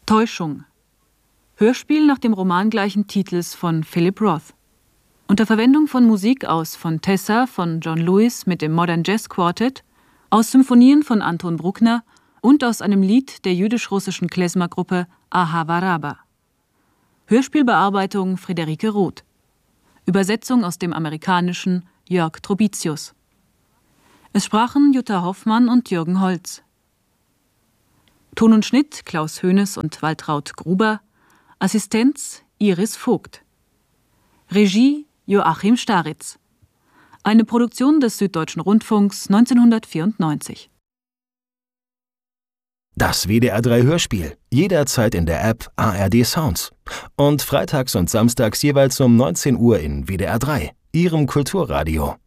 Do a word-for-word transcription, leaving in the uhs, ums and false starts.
Täuschung. Hörspiel nach dem Roman gleichen Titels von Philip Roth. Unter Verwendung von Musik aus Fontessa von John Lewis mit dem Modern Jazz Quartet, aus Symphonien von Anton Bruckner und aus einem Lied der jüdisch-russischen Klezmer-Gruppe Ahava Rabba. Hörspielbearbeitung Friederike Roth. Übersetzung aus dem Amerikanischen Jörg Trobitius. Es sprachen Jutta Hoffmann und Jürgen Holz. Ton und Schnitt Klaus Hoeneß und Waltraud Gruber. Assistenz Iris Vogt. Regie Joachim Staritz. Eine Produktion des Süddeutschen Rundfunks neunzehnhundertvierundneunzig. Das W D R drei Hörspiel. Jederzeit in der App A R D Sounds. Und freitags und samstags jeweils um neunzehn Uhr in W D R drei, Ihrem Kulturradio.